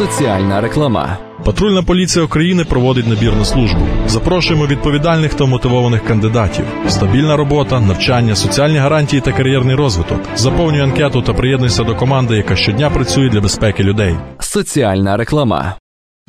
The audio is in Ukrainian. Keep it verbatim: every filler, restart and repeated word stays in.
Соціальна реклама. Патрульна поліція України проводить набір на службу. Запрошуємо відповідальних та мотивованих кандидатів. Стабільна робота, навчання, соціальні гарантії та кар'єрний розвиток. Заповнюй анкету та приєднуйся до команди, яка щодня працює для безпеки людей. Соціальна реклама.